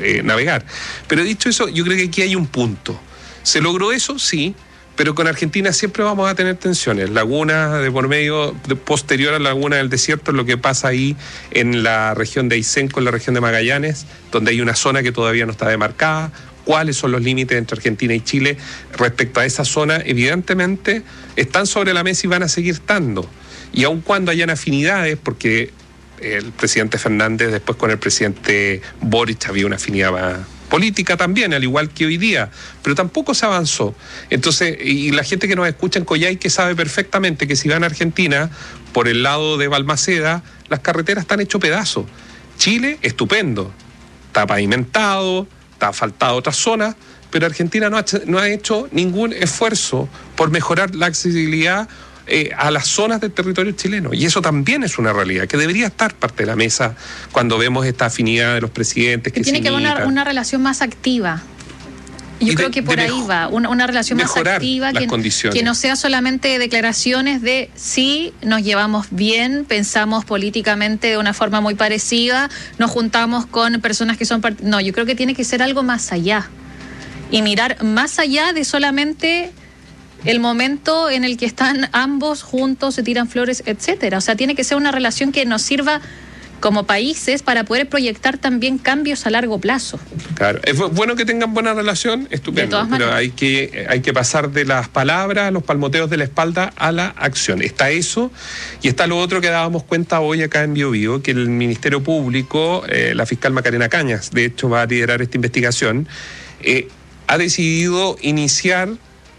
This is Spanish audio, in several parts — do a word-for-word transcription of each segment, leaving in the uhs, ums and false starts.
eh, navegar. Pero dicho eso, yo creo que aquí hay un punto. ¿Se logró eso? Sí. Pero con Argentina siempre vamos a tener tensiones. Laguna de por medio, de posterior a la laguna del desierto, es lo que pasa ahí en la región de Aysén con la región de Magallanes, donde hay una zona que todavía no está demarcada. ¿Cuáles son los límites entre Argentina y Chile respecto a esa zona? Evidentemente están sobre la mesa y van a seguir estando. Y aun cuando hayan afinidades, porque el presidente Fernández después con el presidente Boric había una afinidad más política también, al igual que hoy día, pero tampoco se avanzó. Entonces, y la gente que nos escucha en Coyhaique sabe perfectamente que si van a Argentina, por el lado de Balmaceda, las carreteras están hechos pedazos. Chile, estupendo, está pavimentado, está asfaltado otras zonas, pero Argentina no ha, no ha hecho ningún esfuerzo por mejorar la accesibilidad Eh, a las zonas del territorio chileno, y eso también es una realidad que debería estar parte de la mesa cuando vemos esta afinidad de los presidentes que, que tiene se que haber una, una relación más activa. Yo y creo de, que por ahí mejo- va, una, una relación más activa que, que no sea solamente declaraciones de sí, nos llevamos bien, pensamos políticamente de una forma muy parecida, nos juntamos con personas que son part- no, yo creo que tiene que ser algo más allá y mirar más allá de solamente el momento en el que están ambos juntos, se tiran flores, etcétera. O sea, tiene que ser una relación que nos sirva como países para poder proyectar también cambios a largo plazo. Claro, es bueno que tengan buena relación, estupendo, pero hay que, hay que pasar de las palabras, los palmoteos de la espalda a la acción. Está eso, y está lo otro que dábamos cuenta hoy acá en Bio Bio, que el Ministerio Público, eh, la fiscal Macarena Cañas, de hecho va a liderar esta investigación, eh, ha decidido iniciar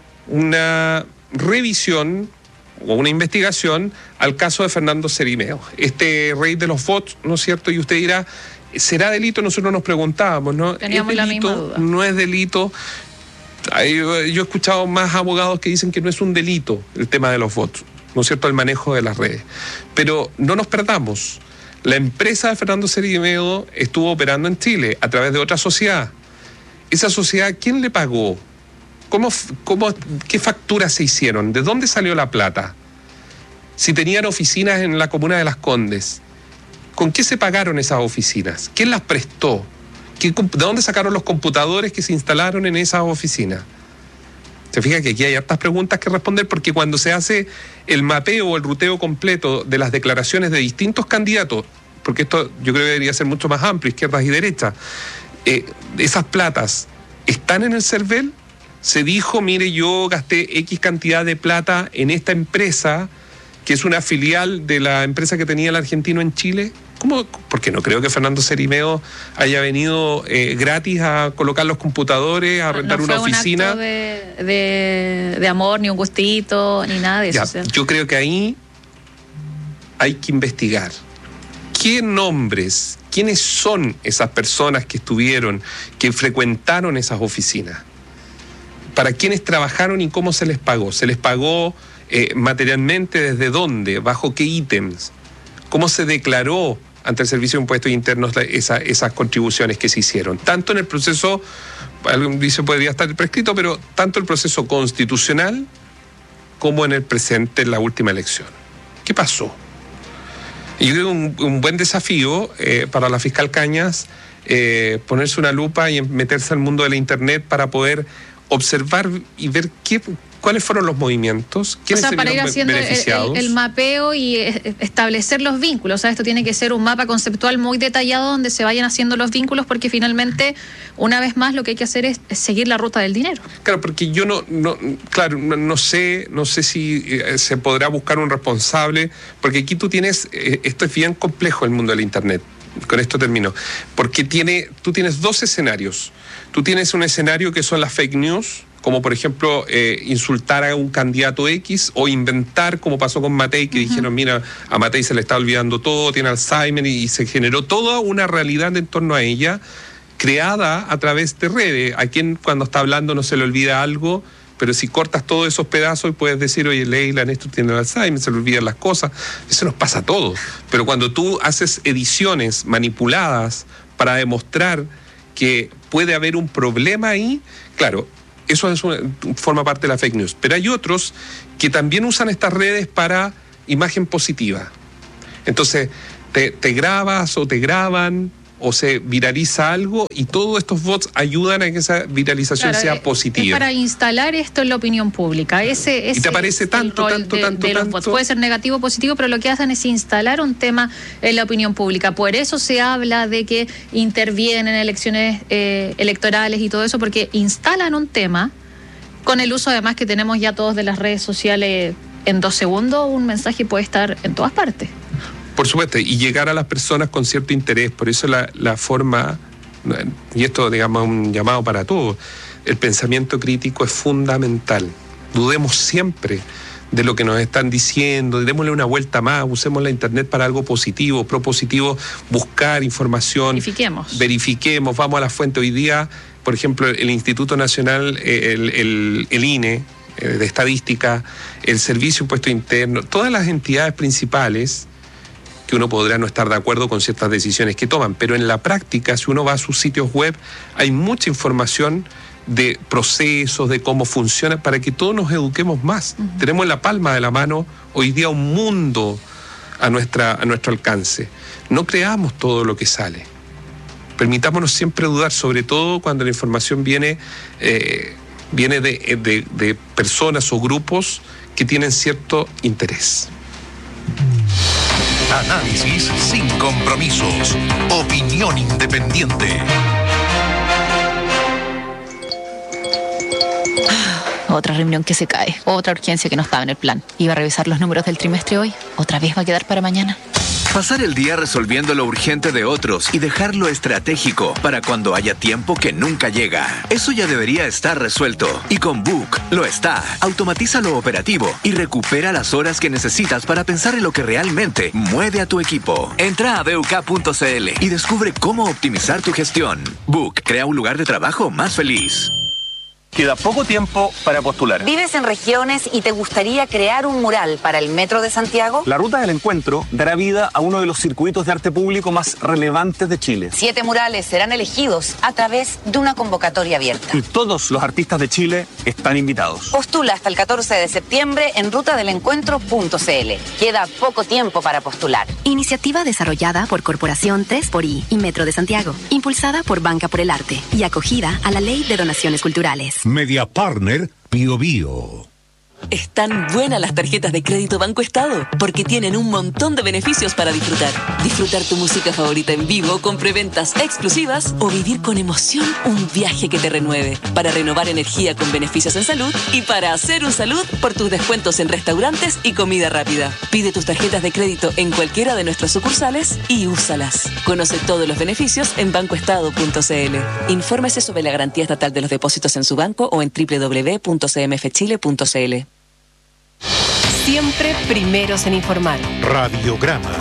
una revisión o una investigación al caso de Fernando Cerimeo, este rey de los bots, ¿no es cierto? Y usted dirá, ¿será delito? Nosotros nos preguntábamos, ¿no? Teníamos ¿Es delito? la misma duda. ¿No es delito? Yo he escuchado más abogados que dicen que no es un delito el tema de los bots, ¿no es cierto? El manejo de las redes. Pero no nos perdamos. La empresa de Fernando Cerimeo estuvo operando en Chile a través de otra sociedad. Esa sociedad, ¿quién le pagó? ¿Cómo, cómo, ¿Qué facturas se hicieron? ¿De dónde salió la plata? Si tenían oficinas en la comuna de Las Condes, ¿con qué se pagaron esas oficinas? ¿Quién las prestó? ¿Qué, ¿De dónde sacaron los computadores que se instalaron en esas oficinas? Se fija que aquí hay hartas preguntas que responder, porque cuando se hace el mapeo o el ruteo completo de las declaraciones de distintos candidatos, porque esto yo creo que debería ser mucho más amplio, izquierdas y derechas, eh, esas platas están en el CERVEL. Se dijo, mire, yo gasté X cantidad de plata en esta empresa, que es una filial de la empresa que tenía el argentino en Chile. ¿Cómo? Porque no creo que Fernando Cerimeo haya venido eh, gratis a colocar los computadores, a arrendar no, no una oficina. No fue un acto de, de, de amor, ni un gustito, ni nada de ya, eso. Yo creo que ahí hay que investigar. ¿Qué nombres, quiénes son esas personas que estuvieron, que frecuentaron esas oficinas? ¿Para quiénes trabajaron y cómo se les pagó? ¿Se les pagó eh, materialmente desde dónde? ¿Bajo qué ítems? ¿Cómo se declaró ante el Servicio de Impuestos Internos esa, esas contribuciones que se hicieron? Tanto en el proceso, alguien dice podría estar prescrito, pero tanto el proceso constitucional como en el presente, en la última elección. ¿Qué pasó? Y yo creo que un, un buen desafío eh, para la fiscal Cañas, eh, ponerse una lupa y meterse al mundo de la Internet para poder observar y ver qué, cuáles fueron los movimientos, quiénes o sea, se para ir haciendo beneficiados. El, el, el mapeo y establecer los vínculos. O sea, esto tiene que ser un mapa conceptual muy detallado donde se vayan haciendo los vínculos, porque finalmente, una vez más, lo que hay que hacer es, es seguir la ruta del dinero. Claro, porque yo no, no claro, no, no sé, no sé si eh, se podrá buscar un responsable, porque aquí tú tienes, eh, esto es bien complejo el mundo del Internet. Con esto termino. Porque tiene, tú tienes dos escenarios. Tú tienes un escenario que son las fake news, como por ejemplo eh, insultar a un candidato X, o inventar, como pasó con Matei, que uh-huh. dijeron, mira, a Matei se le está olvidando todo, tiene Alzheimer, y, y se generó toda una realidad en torno a ella, creada a través de redes. A quien cuando está hablando no se le olvida algo, pero si cortas todos esos pedazos y puedes decir, oye, Leila, Néstor tiene Alzheimer, se le olvidan las cosas, eso nos pasa a todos. Pero cuando tú haces ediciones manipuladas para demostrar que puede haber un problema ahí, claro, eso es una, forma parte de la fake news. Pero hay otros que también usan estas redes para imagen positiva. Entonces, te, te grabas o te graban o se viraliza algo y todos estos bots ayudan a que esa viralización claro, sea positiva. Es para instalar esto en la opinión pública. Ese, ese y te aparece tanto, tanto, de, tanto, de los tanto. Bots. Puede ser negativo o positivo, pero lo que hacen es instalar un tema en la opinión pública. Por eso se habla de que intervienen en elecciones eh, electorales y todo eso, porque instalan un tema con el uso además que tenemos ya todos de las redes sociales. En dos segundos un mensaje puede estar en todas partes. Por supuesto, y llegar a las personas con cierto interés. Por eso la, la forma, y esto digamos un llamado para todos, el pensamiento crítico es fundamental. Dudemos siempre de lo que nos están diciendo, démosle una vuelta más, usemos la internet para algo positivo, propositivo, buscar información. Verifiquemos. Verifiquemos, vamos a la fuente. Hoy día, por ejemplo, el Instituto Nacional, el, el, el I N E, de Estadística, el Servicio de Impuesto Interno, todas las entidades principales, que uno podrá no estar de acuerdo con ciertas decisiones que toman, pero en la práctica, si uno va a sus sitios web, hay mucha información de procesos, de cómo funciona, para que todos nos eduquemos más. Uh-huh. Tenemos en la palma de la mano hoy día un mundo a, nuestra, a nuestro alcance. No creamos todo lo que sale. Permitámonos siempre dudar, sobre todo cuando la información viene, eh, viene de, de, de personas o grupos que tienen cierto interés. Análisis sin compromisos. Opinión independiente. Otra reunión que se cae, otra urgencia que no estaba en el plan. Iba a revisar los números del trimestre hoy, otra vez va a quedar para mañana. Pasar el día resolviendo lo urgente de otros y dejar lo estratégico para cuando haya tiempo que nunca llega. Eso ya debería estar resuelto. Y con Book lo está. Automatiza lo operativo y recupera las horas que necesitas para pensar en lo que realmente mueve a tu equipo. Entra a b u k punto c l y descubre cómo optimizar tu gestión. Book crea un lugar de trabajo más feliz. Queda poco tiempo para postular. ¿Vives en regiones y te gustaría crear un mural para el Metro de Santiago? La Ruta del Encuentro dará vida a uno de los circuitos de arte público más relevantes de Chile. Siete murales serán elegidos a través de una convocatoria abierta. Y todos los artistas de Chile están invitados. Postula hasta el catorce de septiembre en ruta del encuentro punto c l. Queda poco tiempo para postular. Iniciativa desarrollada por Corporación tres por I y Metro de Santiago. Impulsada por Banca por el Arte y acogida a la Ley de Donaciones Culturales. Media Partner Bio Bio. Están buenas las tarjetas de crédito Banco Estado porque tienen un montón de beneficios para disfrutar. Disfrutar tu música favorita en vivo con preventas exclusivas o vivir con emoción un viaje que te renueve. Para renovar energía con beneficios en salud y para hacer un salud por tus descuentos en restaurantes y comida rápida. Pide tus tarjetas de crédito en cualquiera de nuestras sucursales y úsalas. Conoce todos los beneficios en banco estado punto c l. Infórmese sobre la garantía estatal de los depósitos en su banco o en w w w punto c m f chile punto c l. Siempre primeros en informar. Radiograma.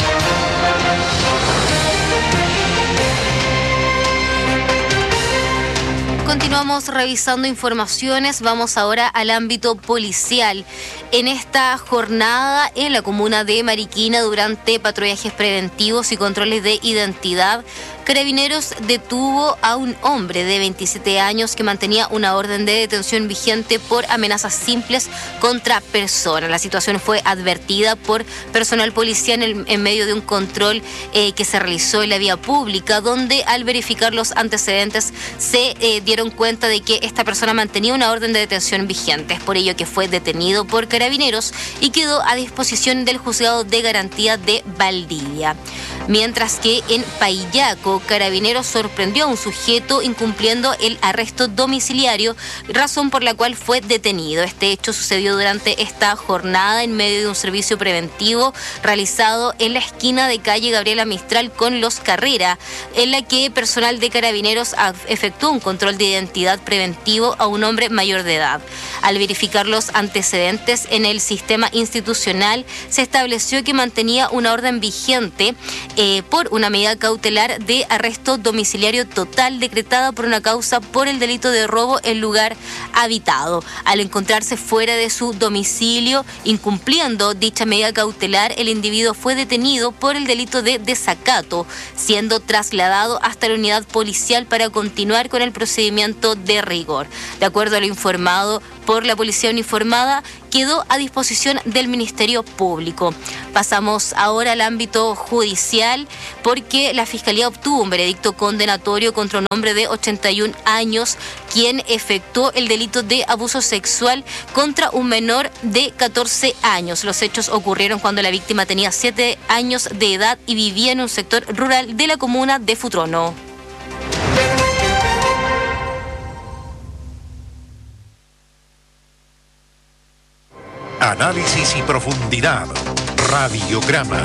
Continuamos revisando informaciones, vamos ahora al ámbito policial. En esta jornada en la comuna de Mariquina, durante patrullajes preventivos y controles de identidad, Carabineros detuvo a un hombre de veintisiete años que mantenía una orden de detención vigente por amenazas simples contra personas. La situación fue advertida por personal policial en, el, en medio de un control eh, que se realizó en la vía pública, donde al verificar los antecedentes se eh, dieron cuenta de que esta persona mantenía una orden de detención vigente. Es por ello que fue detenido por Carabineros y quedó a disposición del Juzgado de Garantía de Valdivia. Mientras que en Paillaco, Carabineros sorprendió a un sujeto incumpliendo el arresto domiciliario, razón por la cual fue detenido. Este hecho sucedió durante esta jornada en medio de un servicio preventivo realizado en la esquina de calle Gabriela Mistral con Los Carrera, en la que personal de Carabineros efectuó un control de identidad preventivo a un hombre mayor de edad. Al verificar los antecedentes en el sistema institucional, se estableció que mantenía una orden vigente eh, por una medida cautelar de arresto domiciliario total decretada por una causa por el delito de robo en lugar habitado. Al encontrarse fuera de su domicilio, incumpliendo dicha medida cautelar, el individuo fue detenido por el delito de desacato, siendo trasladado hasta la unidad policial para continuar con el procedimiento de rigor. De acuerdo a lo informado por la policía uniformada quedó a disposición del Ministerio Público. Pasamos ahora al ámbito judicial porque la Fiscalía obtuvo un veredicto condenatorio contra un hombre de ochenta y un años quien efectuó el delito de abuso sexual contra un menor de catorce años. Los hechos ocurrieron cuando la víctima tenía siete años de edad y vivía en un sector rural de la comuna de Futrono. Análisis y profundidad. Radiograma.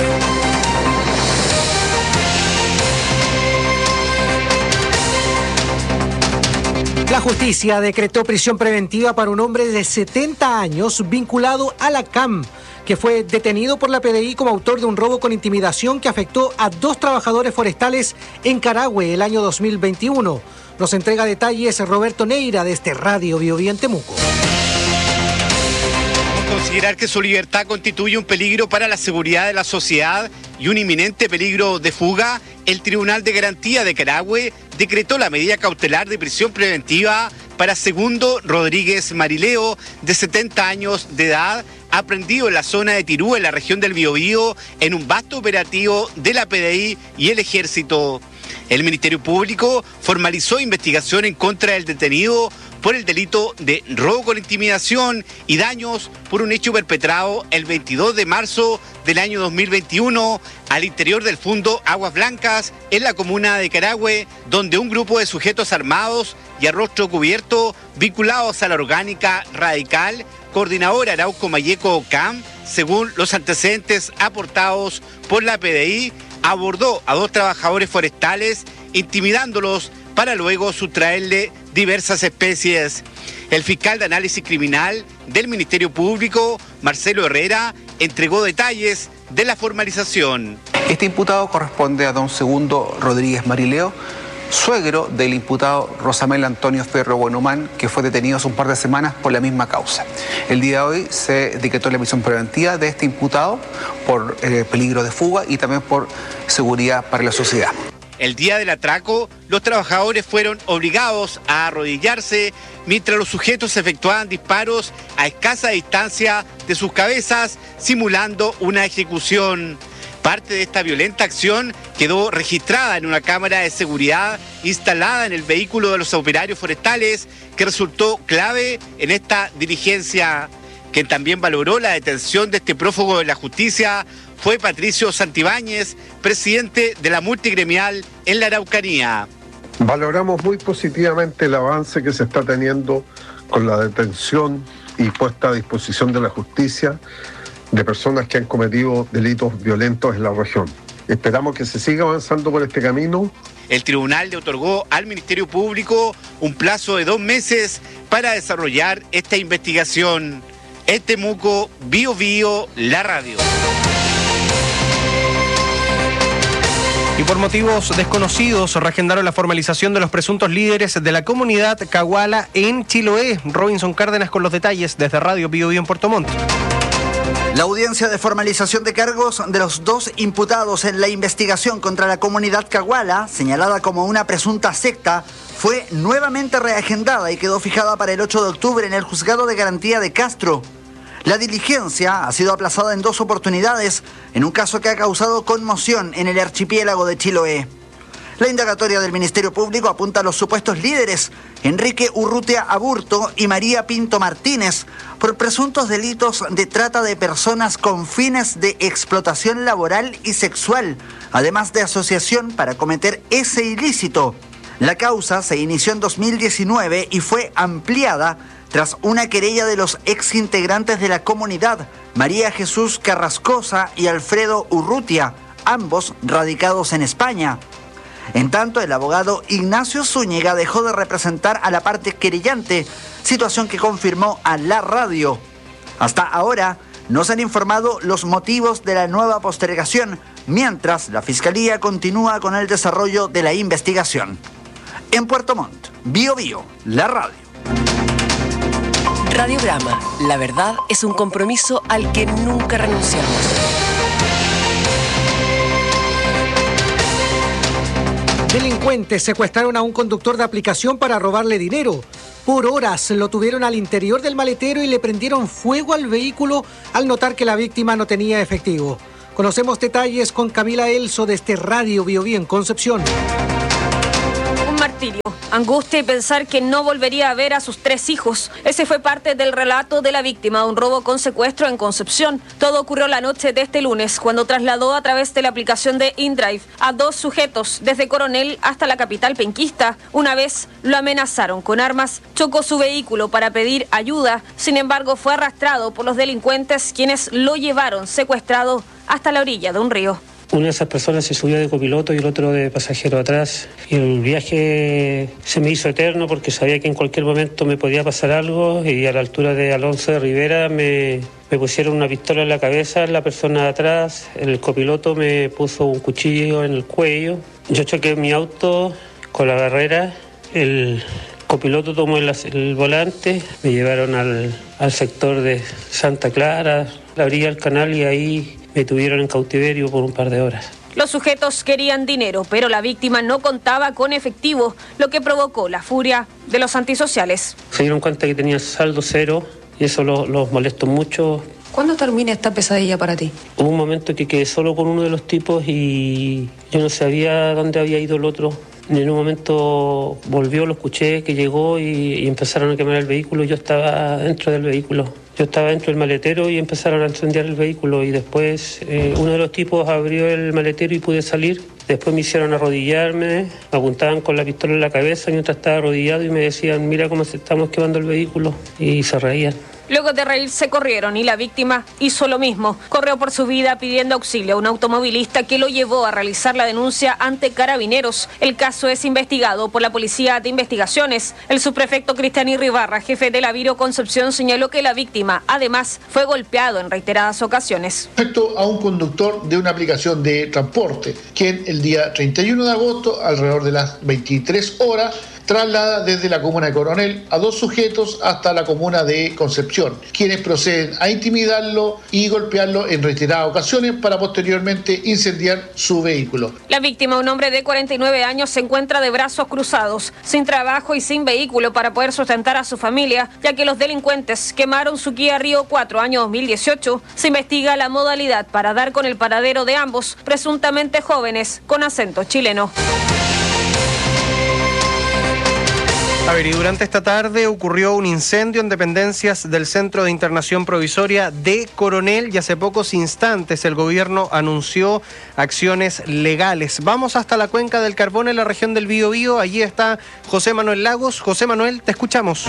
La justicia decretó prisión preventiva para un hombre de setenta años vinculado a la C A M, que fue detenido por la P D I como autor de un robo con intimidación que afectó a dos trabajadores forestales en Carahue el año dos mil veintiuno. Nos entrega detalles Roberto Neira desde Radio Biobío en Temuco. Considerar que su libertad constituye un peligro para la seguridad de la sociedad y un inminente peligro de fuga, el Tribunal de Garantía de Carahue decretó la medida cautelar de prisión preventiva para Segundo Rodríguez Marileo, de setenta años de edad, aprendido en la zona de Tirú, en la región del Biobío, en un vasto operativo de la P D I y el Ejército. El Ministerio Público formalizó investigación en contra del detenido por el delito de robo con intimidación y daños por un hecho perpetrado el veintidós de marzo del año dos mil veintiuno al interior del Fundo Aguas Blancas en la comuna de Carahue, donde un grupo de sujetos armados y a rostro cubierto vinculados a la orgánica radical Coordinadora Arauco Mayeco C A M, según los antecedentes aportados por la P D I, abordó a dos trabajadores forestales intimidándolos para luego sustraerle diversas especies. El fiscal de análisis criminal del Ministerio Público, Marcelo Herrera, entregó detalles de la formalización. Este imputado corresponde a don Segundo Rodríguez Marileo, suegro del imputado Rosamel Antonio Ferro Buenhumán, que fue detenido hace un par de semanas por la misma causa. El día de hoy se decretó la prisión preventiva de este imputado por eh, peligro de fuga y también por seguridad para la sociedad. El día del atraco, los trabajadores fueron obligados a arrodillarse mientras los sujetos efectuaban disparos a escasa distancia de sus cabezas, simulando una ejecución. Parte de esta violenta acción quedó registrada en una cámara de seguridad instalada en el vehículo de los operarios forestales, que resultó clave en esta diligencia. Quien también valoró la detención de este prófugo de la justicia fue Patricio Santibáñez, presidente de la multigremial en la Araucanía. Valoramos muy positivamente el avance que se está teniendo con la detención y puesta a disposición de la justicia de personas que han cometido delitos violentos en la región. Esperamos que se siga avanzando por este camino. El tribunal le otorgó al Ministerio Público un plazo de dos meses para desarrollar esta investigación. En Temuco, Bio Bio, la radio. Y por motivos desconocidos reagendaron la formalización de los presuntos líderes de la comunidad Caguala en Chiloé. Robinson Cárdenas con los detalles desde Radio Bio Bio en Puerto Montt. La audiencia de formalización de cargos de los dos imputados en la investigación contra la comunidad Caguala, señalada como una presunta secta, fue nuevamente reagendada y quedó fijada para el ocho de octubre en el Juzgado de Garantía de Castro. La diligencia ha sido aplazada en dos oportunidades, en un caso que ha causado conmoción en el archipiélago de Chiloé. La indagatoria del Ministerio Público apunta a los supuestos líderes, Enrique Urrutia Aburto y María Pinto Martínez, por presuntos delitos de trata de personas con fines de explotación laboral y sexual, además de asociación para cometer ese ilícito. La causa se inició en dos mil diecinueve y fue ampliada tras una querella de los exintegrantes de la comunidad, María Jesús Carrascosa y Alfredo Urrutia, ambos radicados en España. En tanto, el abogado Ignacio Zúñiga dejó de representar a la parte querellante, situación que confirmó a la radio. Hasta ahora no se han informado los motivos de la nueva postergación, mientras la Fiscalía continúa con el desarrollo de la investigación. En Puerto Montt, Bio Bio, la radio. Radiograma. La verdad es un compromiso al que nunca renunciamos. Delincuentes secuestraron a un conductor de aplicación para robarle dinero. Por horas lo tuvieron al interior del maletero y le prendieron fuego al vehículo al notar que la víctima no tenía efectivo. Conocemos detalles con Camila Elso desde Radio Biobío en Concepción. Un martirio, angustia y pensar que no volvería a ver a sus tres hijos. Ese fue parte del relato de la víctima de un robo con secuestro en Concepción. Todo ocurrió la noche de este lunes, cuando trasladó a través de la aplicación de InDrive a dos sujetos desde Coronel hasta la capital penquista. Una vez lo amenazaron con armas, chocó su vehículo para pedir ayuda. Sin embargo, fue arrastrado por los delincuentes, quienes lo llevaron secuestrado hasta la orilla de un río. Una de esas personas se subió de copiloto y el otro de pasajero atrás. Y el viaje se me hizo eterno porque sabía que en cualquier momento me podía pasar algo, y a la altura de Alonso de Rivera me, me pusieron una pistola en la cabeza, la persona de atrás, el copiloto me puso un cuchillo en el cuello. Yo choqué mi auto con la barrera, el copiloto tomó el, el volante, me llevaron al, al sector de Santa Clara, la orilla del canal, y ahí me tuvieron en cautiverio por un par de horas. Los sujetos querían dinero, pero la víctima no contaba con efectivo, lo que provocó la furia de los antisociales. Se dieron cuenta que tenía saldo cero y eso los, los molestó mucho. ¿Cuándo termina esta pesadilla para ti? Hubo un momento que quedé solo con uno de los tipos y yo no sabía dónde había ido el otro. En un momento volvió, lo escuché, que llegó y, y empezaron a quemar el vehículo. Yo estaba dentro del vehículo. Yo estaba dentro del maletero y empezaron a incendiar el vehículo. Y después eh, uno de los tipos abrió el maletero y pude salir. Después me hicieron arrodillarme, me apuntaban con la pistola en la cabeza mientras estaba arrodillado y me decían, mira cómo se estamos quemando el vehículo. Y se reían. Luego de reírse corrieron y la víctima hizo lo mismo. Corrió por su vida pidiendo auxilio a un automovilista que lo llevó a realizar la denuncia ante Carabineros. El caso es investigado por la Policía de Investigaciones. El subprefecto Cristian Irribarra, jefe de la Viro Concepción, señaló que la víctima, además, fue golpeado en reiteradas ocasiones. Respecto a un conductor de una aplicación de transporte, quien el día treinta y uno de agosto, alrededor de las veintitrés horas, traslada desde la comuna de Coronel a dos sujetos hasta la comuna de Concepción, quienes proceden a intimidarlo y golpearlo en reiteradas ocasiones para posteriormente incendiar su vehículo. La víctima, un hombre de cuarenta y nueve años, se encuentra de brazos cruzados, sin trabajo y sin vehículo para poder sustentar a su familia, ya que los delincuentes quemaron su Kia Río cuatro año dos mil dieciocho. Se investiga la modalidad para dar con el paradero de ambos, presuntamente jóvenes con acento chileno. A ver, y durante esta tarde ocurrió un incendio en dependencias del Centro de Internación Provisoria de Coronel y hace pocos instantes el gobierno anunció acciones legales. Vamos hasta la cuenca del Carbón en la región del Biobío. Allí está José Manuel Lagos. José Manuel, te escuchamos.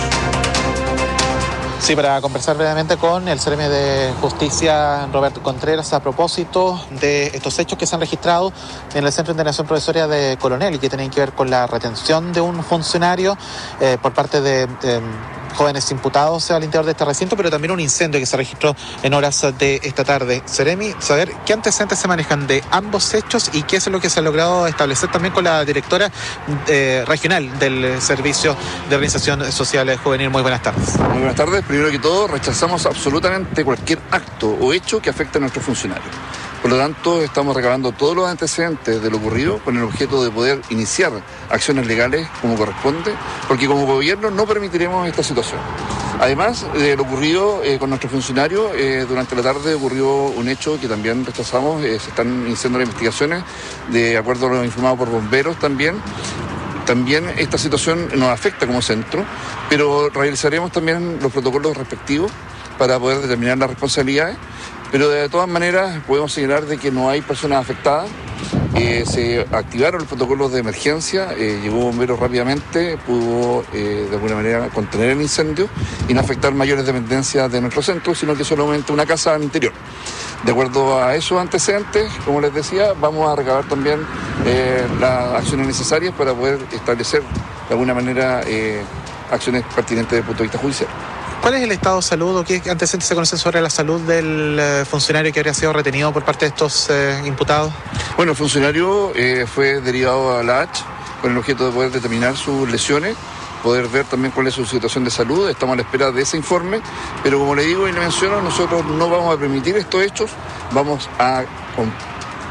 Sí, para conversar brevemente con el Seremi de Justicia, Roberto Contreras, a propósito de estos hechos que se han registrado en el Centro de Internación Provisoria de Coronel y que tienen que ver con la retención de un funcionario eh, por parte de... de jóvenes imputados al interior de este recinto, pero también un incendio que se registró en horas de esta tarde. Seremi, saber qué antecedentes se manejan de ambos hechos y qué es lo que se ha logrado establecer también con la directora eh, regional del Servicio de Organización Social Juvenil. Muy buenas tardes. Muy buenas tardes. Primero que todo, rechazamos absolutamente cualquier acto o hecho que afecte a nuestros funcionarios. Por lo tanto, estamos recabando todos los antecedentes de lo ocurrido con el objeto de poder iniciar acciones legales como corresponde, porque como gobierno no permitiremos esta situación. Además de lo ocurrido eh, con nuestros funcionarios, eh, durante la tarde ocurrió un hecho que también rechazamos, eh, se están iniciando las investigaciones, de acuerdo a lo informado por bomberos también. También esta situación nos afecta como centro, pero realizaremos también los protocolos respectivos para poder determinar las responsabilidades. Pero de todas maneras podemos señalar de que no hay personas afectadas. Eh, se activaron los protocolos de emergencia, eh, llegó bomberos rápidamente, pudo eh, de alguna manera contener el incendio y no afectar mayores dependencias de nuestro centro, sino que solamente una casa al interior. De acuerdo a esos antecedentes, como les decía, vamos a recabar también eh, las acciones necesarias para poder establecer de alguna manera eh, acciones pertinentes desde el punto de vista judicial. ¿Cuál es el estado de salud o qué antecedentes se conocen sobre la salud del eh, funcionario que habría sido retenido por parte de estos eh, imputados? Bueno, el funcionario eh, fue derivado a la H con el objeto de poder determinar sus lesiones, poder ver también cuál es su situación de salud. Estamos a la espera de ese informe, pero como le digo y le menciono, nosotros no vamos a permitir estos hechos, vamos a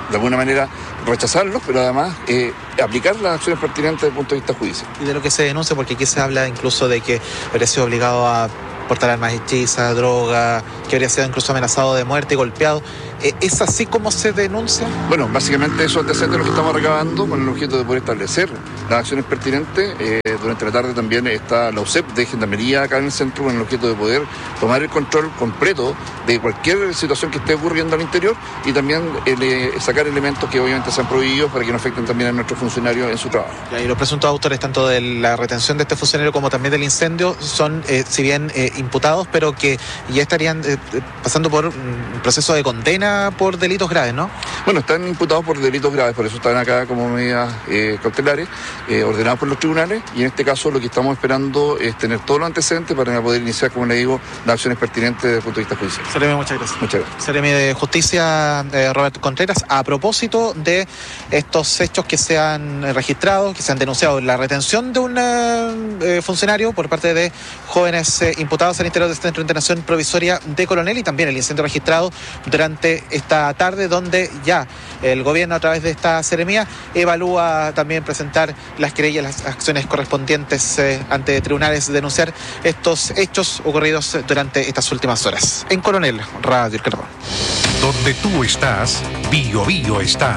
de alguna manera rechazarlos, pero además eh, aplicar las acciones pertinentes desde el punto de vista judicial. Y de lo que se denuncia, porque aquí se habla incluso de que habría sido obligado a portar armas hechizas, droga, que habría sido incluso amenazado de muerte y golpeado. ¿Es así como se denuncia? Bueno, básicamente esos antecedentes los que estamos recabando con el objeto de poder establecer las acciones pertinentes. Eh, durante la tarde también está la U C E P de Gendarmería acá en el centro con el objeto de poder tomar el control completo de cualquier situación que esté ocurriendo al interior y también eh, sacar elementos que obviamente sean prohibidos para que no afecten también a nuestros funcionarios en su trabajo. Y los presuntos autores tanto de la retención de este funcionario como también del incendio son, eh, si bien eh, imputados, pero que ya estarían eh, pasando por un proceso de condena por delitos graves, ¿no? Bueno, están imputados por delitos graves, por eso están acá como medidas eh, cautelares, eh, ordenadas por los tribunales, y en este caso lo que estamos esperando es tener todos los antecedentes para poder iniciar, como le digo, las acciones pertinentes desde el punto de vista judicial. Seremi, muchas gracias. Muchas gracias. Seremi de Justicia, eh, Roberto Contreras, a propósito de estos hechos que se han registrado, que se han denunciado, la retención de un eh, funcionario por parte de jóvenes eh, imputados al interior del Centro de Internación Provisoria de Coronel, y también el incendio registrado durante esta tarde, donde ya el gobierno a través de esta seremía evalúa también presentar las querellas, las acciones correspondientes eh, ante tribunales, denunciar estos hechos ocurridos durante estas últimas horas. En Coronel, Radio El Cardón. Donde tú estás, Bio Bio está.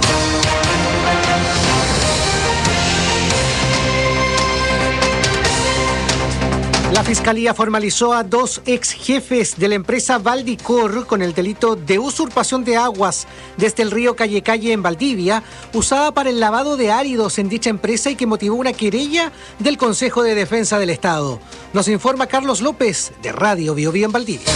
La Fiscalía formalizó a dos ex jefes de la empresa Valdicor con el delito de usurpación de aguas desde el río Calle Calle en Valdivia, usada para el lavado de áridos en dicha empresa y que motivó una querella del Consejo de Defensa del Estado. Nos informa Carlos López, de Radio Bio Bio en Valdivia.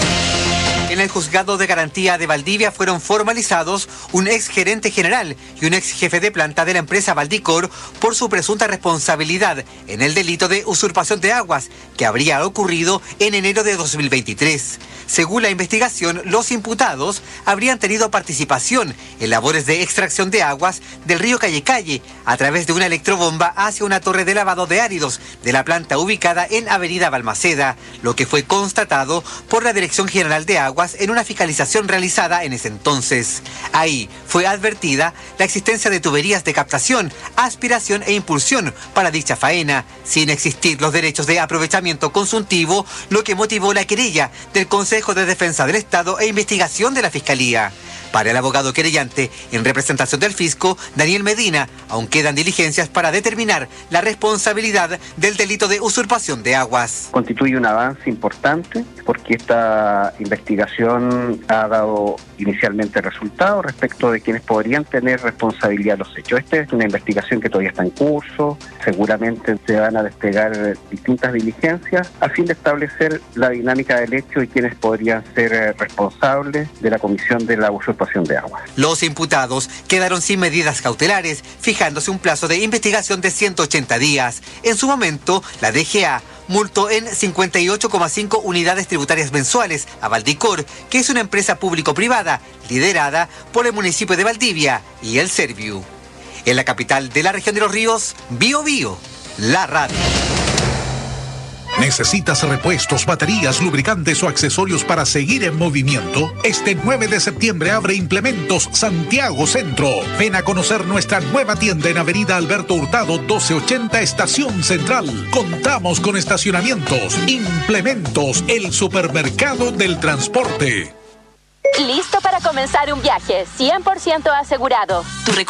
En el Juzgado de Garantía de Valdivia fueron formalizados un ex gerente general y un ex jefe de planta de la empresa Valdicor por su presunta responsabilidad en el delito de usurpación de aguas que habría ocurrido en enero de dos mil veintitrés. Según la investigación, los imputados habrían tenido participación en labores de extracción de aguas del río Calle Calle a través de una electrobomba hacia una torre de lavado de áridos de la planta ubicada en Avenida Balmaceda, lo que fue constatado por la Dirección General de Aguas en una fiscalización realizada en ese entonces. Ahí fue advertida la existencia de tuberías de captación, aspiración e impulsión para dicha faena, sin existir los derechos de aprovechamiento consultivo, lo que motivó la querella del Consejo de Defensa del Estado e investigación de la Fiscalía. Para el abogado querellante, en representación del fisco, Daniel Medina, aún quedan diligencias para determinar la responsabilidad del delito de usurpación de aguas. Constituye un avance importante porque esta investigación ha dado inicialmente resultados respecto de quienes podrían tener responsabilidad de los hechos. Esta es una investigación que todavía está en curso, seguramente se van a desplegar distintas diligencias a fin de establecer la dinámica del hecho y quienes podrían ser responsables de la comisión de la usurpación de agua. Los imputados quedaron sin medidas cautelares, fijándose un plazo de investigación de ciento ochenta días. En su momento, la D G A multó en cincuenta y ocho coma cinco unidades tributarias mensuales a Valdicor, que es una empresa público-privada liderada por el municipio de Valdivia y el Serviu. En la capital de la región de los ríos, Bio Bio, la radio. ¿Necesitas repuestos, baterías, lubricantes o accesorios para seguir en movimiento? Este nueve de septiembre abre Implementos Santiago Centro. Ven a conocer nuestra nueva tienda en Avenida Alberto Hurtado doce ochenta, Estación Central. Contamos con estacionamientos. Implementos, el supermercado del transporte. Listo para comenzar un viaje, cien por ciento asegurado. Tu